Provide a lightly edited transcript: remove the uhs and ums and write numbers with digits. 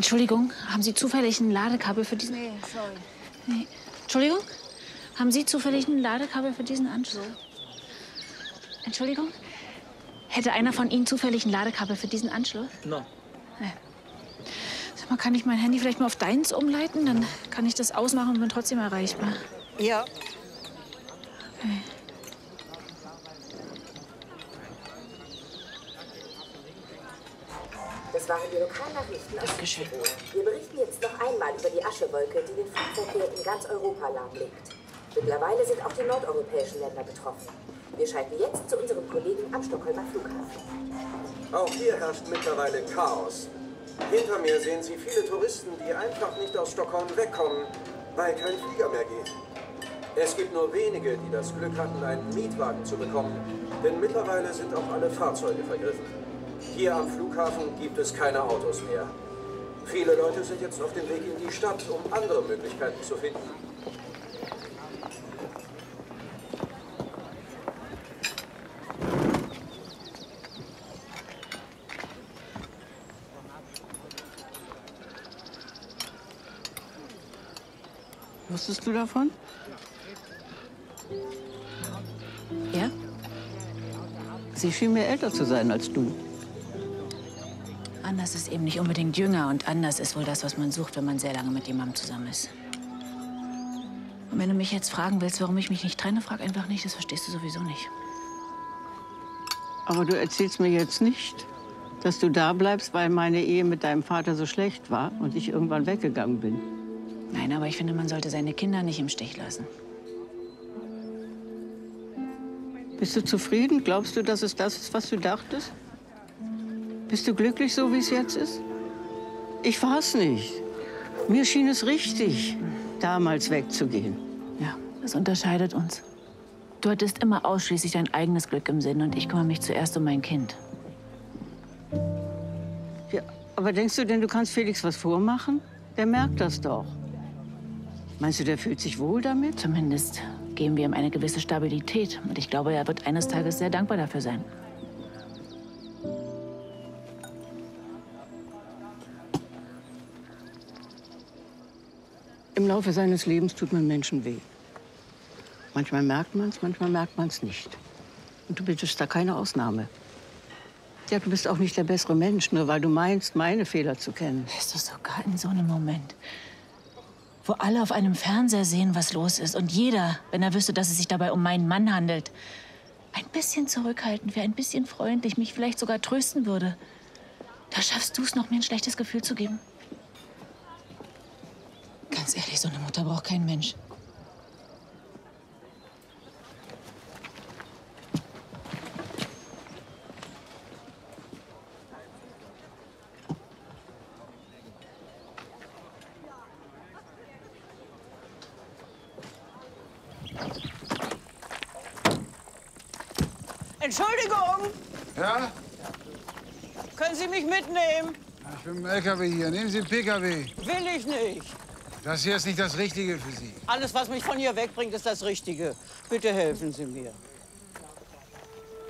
Entschuldigung, haben Sie zufällig ein Ladekabel für diesen... Nee, sorry. Nee. Entschuldigung? Haben Sie zufällig ein Ladekabel für diesen Anschluss? Entschuldigung? Hätte einer von Ihnen zufällig ein Ladekabel für diesen Anschluss? No. Nee. Sag mal, kann ich mein Handy vielleicht mal auf deins umleiten? Dann kann ich das ausmachen und bin trotzdem erreichbar. Ja. Okay. Das waren die Lokalnachrichten aus Südtirol. Wir berichten jetzt noch einmal über die Aschewolke, die den Flugverkehr in ganz Europa lahmlegt. Mittlerweile sind auch die nordeuropäischen Länder betroffen. Wir schalten jetzt zu unserem Kollegen am Stockholmer Flughafen. Auch hier herrscht mittlerweile Chaos. Hinter mir sehen Sie viele Touristen, die einfach nicht aus Stockholm wegkommen, weil kein Flieger mehr geht. Es gibt nur wenige, die das Glück hatten, einen Mietwagen zu bekommen, denn mittlerweile sind auch alle Fahrzeuge vergriffen. Hier am Flughafen gibt es keine Autos mehr. Viele Leute sind jetzt auf dem Weg in die Stadt, um andere Möglichkeiten zu finden. Wusstest du davon? Ja? Sie schien mir älter zu sein als du. Anders ist eben nicht unbedingt jünger und anders ist wohl das, was man sucht, wenn man sehr lange mit jemandem zusammen ist. Und wenn du mich jetzt fragen willst, warum ich mich nicht trenne, frag einfach nicht, das verstehst du sowieso nicht. Aber du erzählst mir jetzt nicht, dass du da bleibst, weil meine Ehe mit deinem Vater so schlecht war und ich irgendwann weggegangen bin. Nein, aber ich finde, man sollte seine Kinder nicht im Stich lassen. Bist du zufrieden? Glaubst du, dass es das ist, was du dachtest? Bist du glücklich, so wie es jetzt ist? Ich war's nicht. Mir schien es richtig, damals wegzugehen. Ja, das unterscheidet uns. Du hattest immer ausschließlich dein eigenes Glück im Sinn und ich kümmere mich zuerst um mein Kind. Ja, aber denkst du denn, du kannst Felix was vormachen? Der merkt das doch. Meinst du, der fühlt sich wohl damit? Zumindest geben wir ihm eine gewisse Stabilität. Und ich glaube, er wird eines Tages sehr dankbar dafür sein. Im Laufe seines Lebens tut man Menschen weh. Manchmal merkt man es, manchmal merkt man es nicht. Und du bist da keine Ausnahme. Ja, du bist auch nicht der bessere Mensch, nur weil du meinst, meine Fehler zu kennen. Ist doch sogar in so einem Moment, wo alle auf einem Fernseher sehen, was los ist. Und jeder, wenn er wüsste, dass es sich dabei um meinen Mann handelt, ein bisschen zurückhaltend wäre, ein bisschen freundlich, mich vielleicht sogar trösten würde. Da schaffst du es noch, mir ein schlechtes Gefühl zu geben. Ganz ehrlich, so eine Mutter braucht kein Mensch. Entschuldigung, Ja? können Sie mich mitnehmen? Ich bin im LKW hier. Nehmen Sie den PKW. Will ich nicht. Das hier ist nicht das Richtige für Sie. Alles, was mich von hier wegbringt, ist das Richtige. Bitte helfen Sie mir.